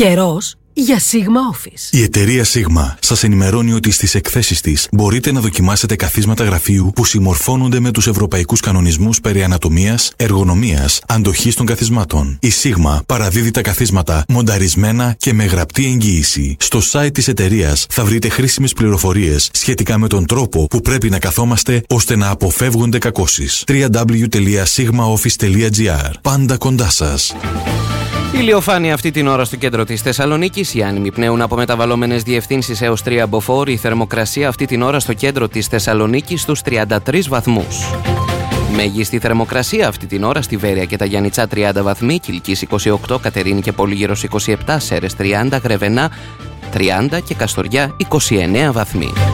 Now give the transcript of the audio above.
Καιρός για Sigma Office. Η εταιρεία Sigma σας ενημερώνει ότι στις εκθέσεις της μπορείτε να δοκιμάσετε καθίσματα γραφείου που συμμορφώνονται με τους ευρωπαϊκούς κανονισμούς περί ανατομίας, εργονομίας, αντοχής των καθισμάτων. Η Sigma παραδίδει τα καθίσματα μονταρισμένα και με γραπτή εγγύηση. Στο site της εταιρείας θα βρείτε χρήσιμες πληροφορίες σχετικά με τον τρόπο που πρέπει να καθόμαστε ώστε να αποφεύγονται κακώσεις. www.sigmaoffice.gr. Πάντα κοντά σας. Ηλιοφάνεια αυτή την ώρα στο κέντρο της Θεσσαλονίκης. Οι άνεμοι πνέουν από μεταβαλλόμενες διευθύνσεις έως 3 μποφόρ. Η θερμοκρασία αυτή την ώρα στο κέντρο της Θεσσαλονίκης στους 33 βαθμούς. Μέγιστη θερμοκρασία αυτή την ώρα στη Βέρεια και τα Γιαννιτσά 30 βαθμοί, Κιλκής 28, Κατερίνη και Πολύγυρος 27, Σέρες 30, Γρεβενά 30 και Καστοριά 29 βαθμοί.